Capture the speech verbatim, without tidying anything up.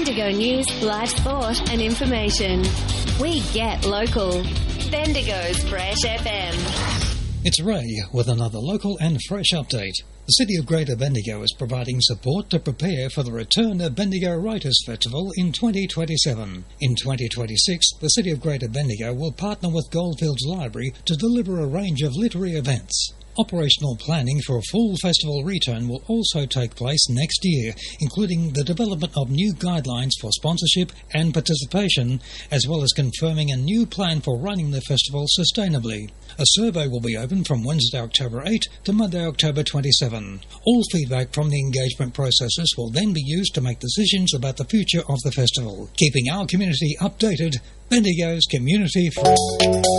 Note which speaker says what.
Speaker 1: Bendigo news, live sport and information. We get local. Bendigo's Fresh F M.
Speaker 2: It's Ray with another local and fresh update. The City of Greater Bendigo is providing support to prepare for the return of Bendigo Writers Festival in twenty twenty-seven. In twenty twenty-six, the City of Greater Bendigo will partner with Goldfields Library to deliver a range of literary events. Operational planning for a full festival return will also take place next year, including the development of new guidelines for sponsorship and participation, as well as confirming a new plan for running the festival sustainably. A survey will be open from Wednesday, October eighth to Monday, October twenty-seventh. All feedback from the engagement processes will then be used to make decisions about the future of the festival. Keeping our community updated, Bendigo's Community Fresh.